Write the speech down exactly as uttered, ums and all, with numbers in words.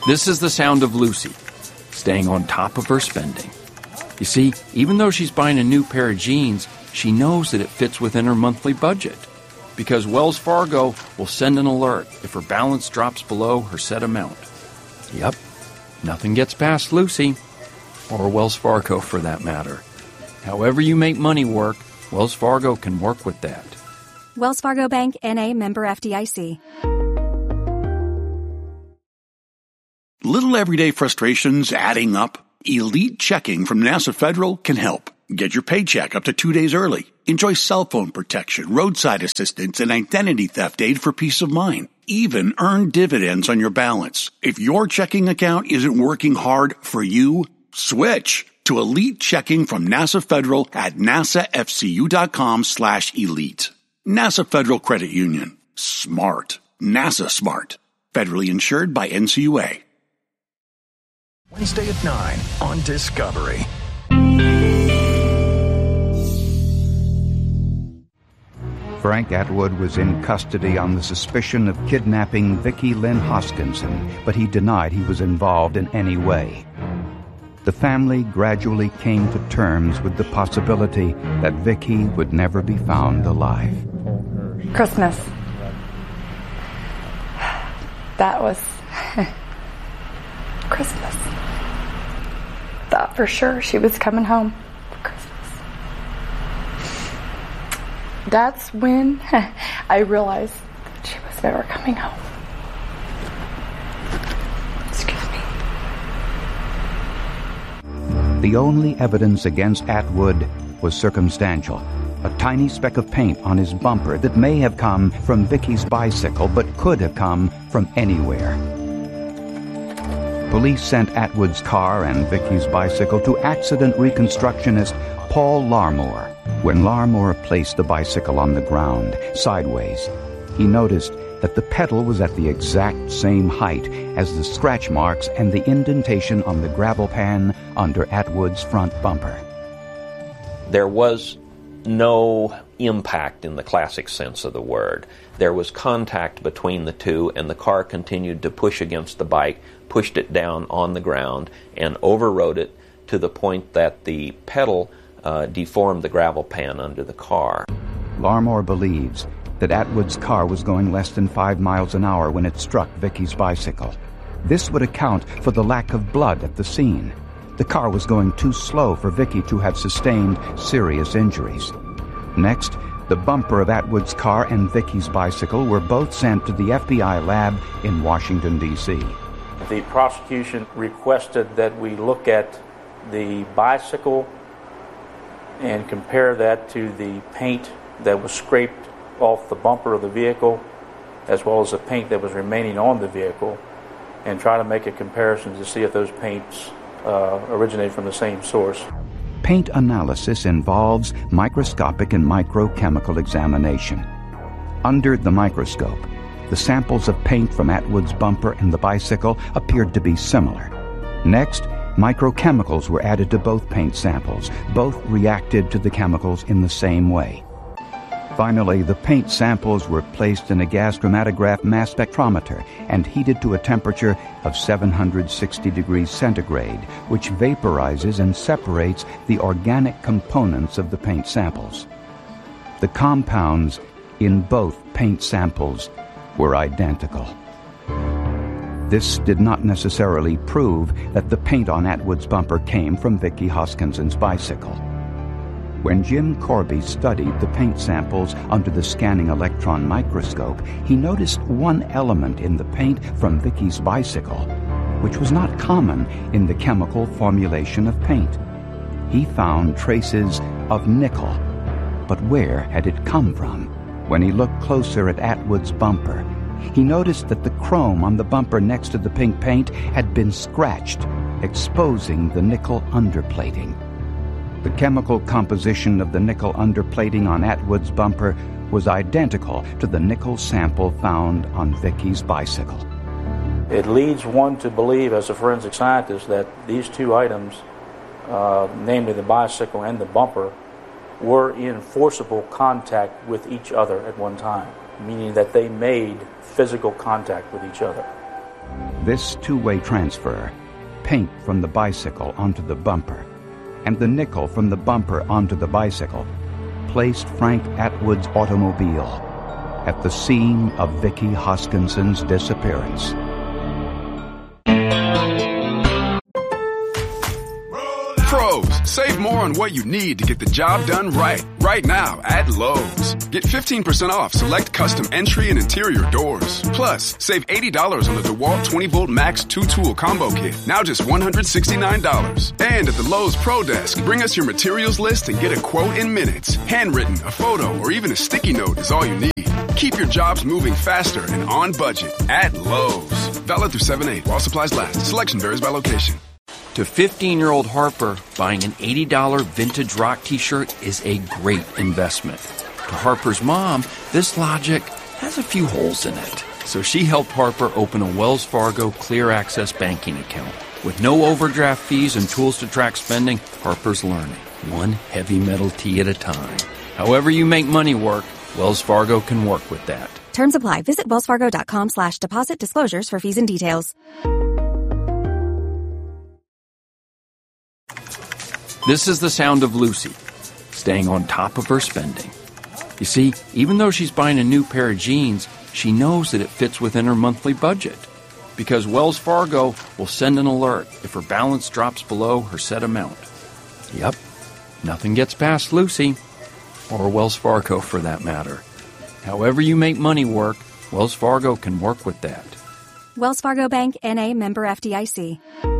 This is the sound of Lucy, staying on top of her spending. You see, even though she's buying a new pair of jeans, she knows that it fits within her monthly budget, because Wells Fargo will send an alert if her balance drops below her set amount. Yep, nothing gets past Lucy, or Wells Fargo for that matter. However you make money work, Wells Fargo can work with that. Wells Fargo Bank, N A, member F D I C. Little everyday frustrations adding up? Elite Checking from NASA Federal can help. Get your paycheck up to two days early. Enjoy cell phone protection, roadside assistance, and identity theft aid for peace of mind. Even earn dividends on your balance. If your checking account isn't working hard for you, switch to Elite Checking from NASA Federal at nasafcu.com slash elite. NASA Federal Credit Union. Smart. NASA smart. Federally insured by N C U A. Wednesday at nine on Discovery. Frank Atwood was in custody on the suspicion of kidnapping Vicki Lynn Hoskinson, but he denied he was involved in any way. The family gradually came to terms with the possibility that Vicki would never be found alive. Christmas. That was Christmas. Thought for sure she was coming home for Christmas. That's when I realized that she was never coming home. Excuse me. The only evidence against Atwood was circumstantial. A tiny speck of paint on his bumper that may have come from Vicki's bicycle but could have come from anywhere. Police sent Atwood's car and Vicki's bicycle to accident reconstructionist Paul Larmore. When Larmore placed the bicycle on the ground, sideways, he noticed that the pedal was at the exact same height as the scratch marks and the indentation on the gravel pan under Atwood's front bumper. There was no impact in the classic sense of the word. There was contact between the two, and the car continued to push against the bike, pushed it down on the ground, and overrode it to the point that the pedal uh, deformed the gravel pan under the car. Larmore believes that Atwood's car was going less than five miles an hour when it struck Vicki's bicycle. This would account for the lack of blood at the scene. The car was going too slow for Vicki to have sustained serious injuries. Next, the bumper of Atwood's car and Vicki's bicycle were both sent to the F B I lab in Washington, D C The prosecution requested that we look at the bicycle and compare that to the paint that was scraped off the bumper of the vehicle, as well as the paint that was remaining on the vehicle, and try to make a comparison to see if those paints uh, originate from the same source. Paint analysis involves microscopic and microchemical examination. Under the microscope, the samples of paint from Atwood's bumper and the bicycle appeared to be similar. Next, microchemicals were added to both paint samples. Both reacted to the chemicals in the same way. Finally, the paint samples were placed in a gas chromatograph mass spectrometer and heated to a temperature of seven hundred sixty degrees centigrade, which vaporizes and separates the organic components of the paint samples. The compounds in both paint samples were identical. This did not necessarily prove that the paint on Atwood's bumper came from Vicki Hoskinson's bicycle. When Jim Corby studied the paint samples under the scanning electron microscope, he noticed one element in the paint from Vicki's bicycle, which was not common in the chemical formulation of paint. He found traces of nickel, but where had it come from? When he looked closer at Atwood's bumper, he noticed that the chrome on the bumper next to the pink paint had been scratched, exposing the nickel underplating. The chemical composition of the nickel underplating on Atwood's bumper was identical to the nickel sample found on Vicki's bicycle. It leads one to believe, as a forensic scientist, that these two items, uh, namely the bicycle and the bumper, were in forcible contact with each other at one time, meaning that they made physical contact with each other. This two-way transfer, paint from the bicycle onto the bumper, and the nickel from the bumper onto the bicycle, placed Frank Atwood's automobile at the scene of Vicky Hoskinson's disappearance. Pros, save more on what you need to get the job done right. Right now at Lowe's. Get fifteen percent off select custom entry and interior doors. Plus, save eighty dollars on the DeWalt twenty volt Max two tool combo kit. Now just one hundred sixty-nine dollars. And at the Lowe's Pro Desk, bring us your materials list and get a quote in minutes. Handwritten, a photo, or even a sticky note is all you need. Keep your jobs moving faster and on budget at Lowe's. Valid through seven eight while supplies last. Selection varies by location. To fifteen-year-old Harper, buying an eighty dollars vintage rock t-shirt is a great investment. To Harper's mom, this logic has a few holes in it. So she helped Harper open a Wells Fargo Clear Access banking account. With no overdraft fees and tools to track spending, Harper's learning, one heavy metal tee at a time. However you make money work, Wells Fargo can work with that. Terms apply. Visit wellsfargo.com slash deposit disclosures for fees and details. This is the sound of Lucy, staying on top of her spending. You see, even though she's buying a new pair of jeans, she knows that it fits within her monthly budget. Because Wells Fargo will send an alert if her balance drops below her set amount. Yep, nothing gets past Lucy, or Wells Fargo for that matter. However you make money work, Wells Fargo can work with that. Wells Fargo Bank, N A member F D I C.